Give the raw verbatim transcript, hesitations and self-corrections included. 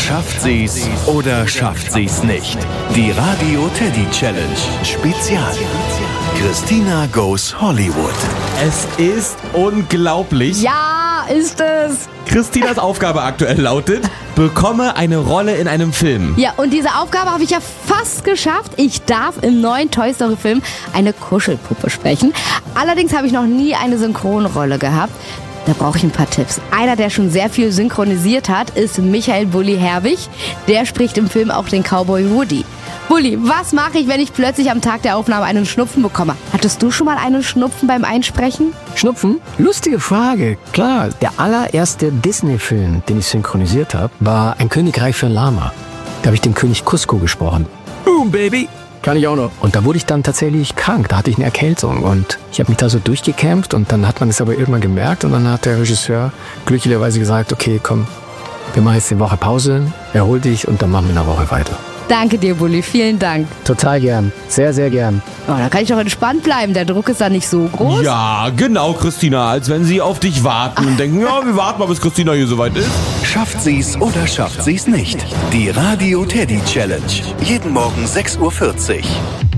Schafft sie's oder schafft sie's nicht? Die Radio Teddy Challenge Spezial. Christina goes Hollywood. Es ist unglaublich. Ja, ist es. Christinas Aufgabe aktuell lautet, bekomme eine Rolle in einem Film. Ja, und diese Aufgabe habe ich ja fast geschafft. Ich darf im neuen Toy Story Film eine Kuschelpuppe sprechen. Allerdings habe ich noch nie eine Synchronrolle gehabt. Da brauche ich ein paar Tipps. Einer, der schon sehr viel synchronisiert hat, ist Michael Bulli Herbig. Der spricht im Film auch den Cowboy Woody. Bulli, was mache ich, wenn ich plötzlich am Tag der Aufnahme einen Schnupfen bekomme? Hattest du schon mal einen Schnupfen beim Einsprechen? Schnupfen? Lustige Frage. Klar, der allererste Disney-Film, den ich synchronisiert habe, war Ein Königreich für Lama. Da habe ich den König Cusco gesprochen. Boom, Baby! Kann ich auch noch. Und da wurde ich dann tatsächlich krank. Da hatte ich eine Erkältung und ich habe mich da so durchgekämpft und dann hat man es aber irgendwann gemerkt und dann hat der Regisseur glücklicherweise gesagt, okay, komm, wir machen jetzt eine Woche Pause, erhol dich und dann machen wir eine Woche weiter. Danke dir, Bulli. Vielen Dank. Total gern. Sehr, sehr gern. Oh, da kann ich doch entspannt bleiben. Der Druck ist da nicht so groß. Ja, genau, Christina. Als wenn sie auf dich warten und denken, ja, wir warten mal, bis Christina hier soweit ist. Schafft sie's oder schafft sie's nicht? Die Radio Teddy Challenge. Jeden Morgen sechs Uhr vierzig.